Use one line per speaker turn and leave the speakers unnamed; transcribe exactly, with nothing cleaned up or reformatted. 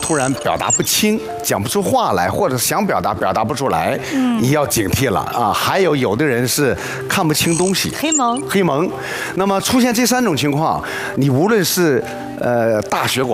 突然表达不清，讲不出话来，或者想表达表达不出来，嗯，你要警惕了啊。还有有的人是看不清东西，
黑蒙，
黑蒙。那么出现这三种情况，你无论是呃大血管。